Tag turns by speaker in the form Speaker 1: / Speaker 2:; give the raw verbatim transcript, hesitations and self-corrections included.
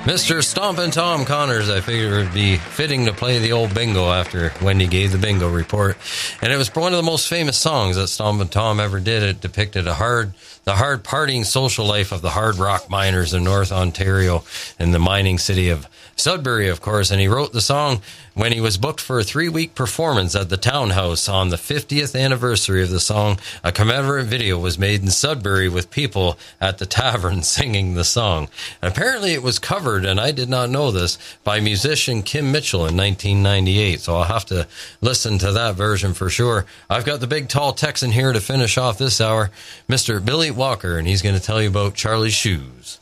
Speaker 1: Mister Stompin' Tom Connors, I figured it would be fitting to play the old bingo after Wendy gave the bingo report. And it was one of the most famous songs that Stompin' Tom ever did. It depicted a hard, the hard partying social life of the hard rock miners in North Ontario in the mining city of Sudbury, of course. And he wrote the song when he was booked for a three-week performance at the Townhouse on the fiftieth anniversary of the song. A commemorative video was made in Sudbury with people at the tavern singing the song. And apparently it was covered, and I did not know this, by musician Kim Mitchell in nineteen ninety-eight. So I'll have to listen to that version for sure. I've got the big, tall Texan here to finish off this hour, Mister Billy Walker, and he's going to tell you about Charlie's Shoes.